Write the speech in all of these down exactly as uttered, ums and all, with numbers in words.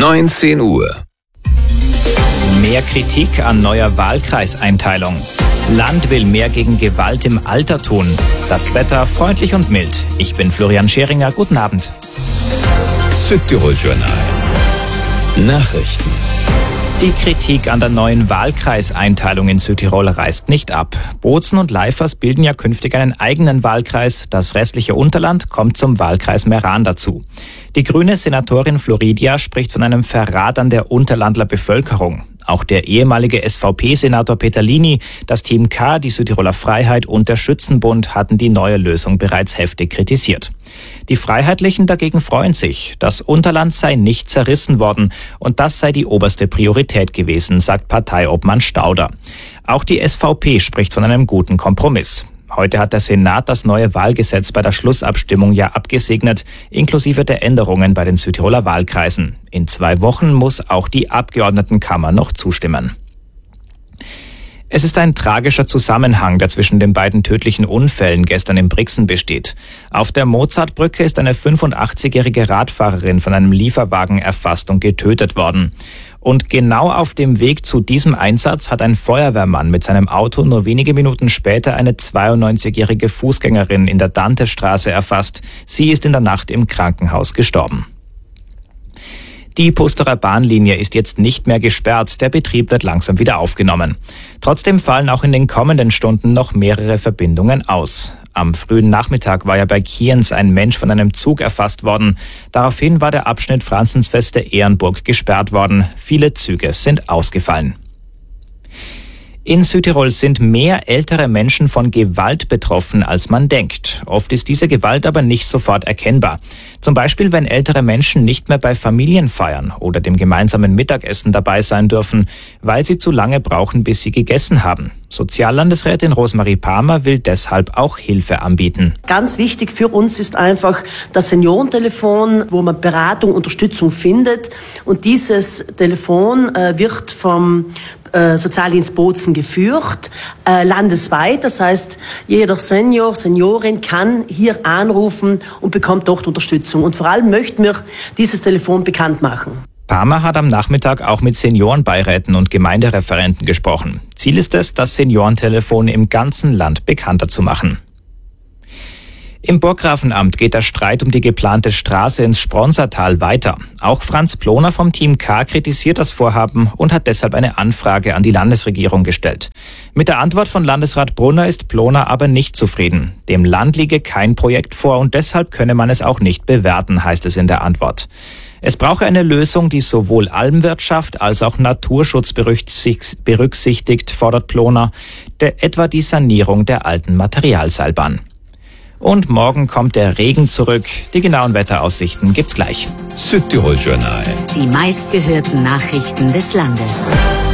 neunzehn Uhr. Mehr Kritik an neuer Wahlkreiseinteilung. Land will mehr gegen Gewalt im Alter tun. Das Wetter freundlich und mild. Ich bin Florian Scheringer. Guten Abend. Südtirol Journal. Nachrichten. Die Kritik an der neuen Wahlkreiseinteilung in Südtirol reißt nicht ab. Bozen und Leifers bilden ja künftig einen eigenen Wahlkreis. Das restliche Unterland kommt zum Wahlkreis Meran dazu. Die grüne Senatorin Floridia spricht von einem Verrat an der Unterlandler Bevölkerung. Auch der ehemalige S V P-Senator Peterlini, das Team K, die Südtiroler Freiheit und der Schützenbund hatten die neue Lösung bereits heftig kritisiert. Die Freiheitlichen dagegen freuen sich. Das Unterland sei nicht zerrissen worden und das sei die oberste Priorität gewesen, sagt Parteiobmann Stauder. Auch die S V P spricht von einem guten Kompromiss. Heute hat der Senat das neue Wahlgesetz bei der Schlussabstimmung ja abgesegnet, inklusive der Änderungen bei den Südtiroler Wahlkreisen. In zwei Wochen muss auch die Abgeordnetenkammer noch zustimmen. Es ist ein tragischer Zusammenhang, der zwischen den beiden tödlichen Unfällen gestern in Brixen besteht. Auf der Mozartbrücke ist eine fünfundachtzigjährige Radfahrerin von einem Lieferwagen erfasst und getötet worden. Und genau auf dem Weg zu diesem Einsatz hat ein Feuerwehrmann mit seinem Auto nur wenige Minuten später eine zweiundneunzigjährige Fußgängerin in der Dantestraße erfasst. Sie ist in der Nacht im Krankenhaus gestorben. Die Pusterer Bahnlinie ist jetzt nicht mehr gesperrt, der Betrieb wird langsam wieder aufgenommen. Trotzdem fallen auch in den kommenden Stunden noch mehrere Verbindungen aus. Am frühen Nachmittag war ja bei Kienz ein Mensch von einem Zug erfasst worden. Daraufhin war der Abschnitt Franzensfeste-Ehrenburg gesperrt worden. Viele Züge sind ausgefallen. In Südtirol sind mehr ältere Menschen von Gewalt betroffen, als man denkt. Oft ist diese Gewalt aber nicht sofort erkennbar. Zum Beispiel, wenn ältere Menschen nicht mehr bei Familienfeiern oder dem gemeinsamen Mittagessen dabei sein dürfen, weil sie zu lange brauchen, bis sie gegessen haben. Soziallandesrätin Rosemarie Palmer will deshalb auch Hilfe anbieten. Ganz wichtig für uns ist einfach das Seniorentelefon, wo man Beratung, Unterstützung findet. Und dieses Telefon äh, wird vom äh, Sozialdienst Bozen geführt, äh, landesweit. Das heißt, jeder Senior, Seniorin kann hier anrufen und bekommt dort Unterstützung. Und vor allem möchten wir dieses Telefon bekannt machen. Palmer hat am Nachmittag auch mit Seniorenbeiräten und Gemeindereferenten gesprochen. Ziel ist es, das Seniorentelefon im ganzen Land bekannter zu machen. Im Burggrafenamt geht der Streit um die geplante Straße ins Spronsertal weiter. Auch Franz Ploner vom Team K kritisiert das Vorhaben und hat deshalb eine Anfrage an die Landesregierung gestellt. Mit der Antwort von Landesrat Brunner ist Ploner aber nicht zufrieden. Dem Land liege kein Projekt vor und deshalb könne man es auch nicht bewerten, heißt es in der Antwort. Es brauche eine Lösung, die sowohl Almwirtschaft als auch Naturschutz berücksichtigt, fordert Ploner, der, etwa die Sanierung der alten Materialseilbahn. Und morgen kommt der Regen zurück. Die genauen Wetteraussichten gibt's gleich. Südtirol Journal. Die meistgehörten Nachrichten des Landes.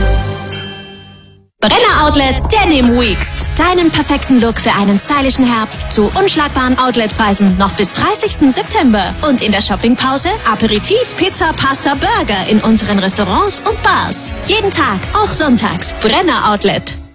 Brenner Outlet Denim Weeks. Deinen perfekten Look für einen stylischen Herbst zu unschlagbaren Outletpreisen noch bis dreißigsten September. Und in der Shoppingpause Aperitif, Pizza, Pasta, Burger in unseren Restaurants und Bars. Jeden Tag, auch sonntags. Brenner Outlet.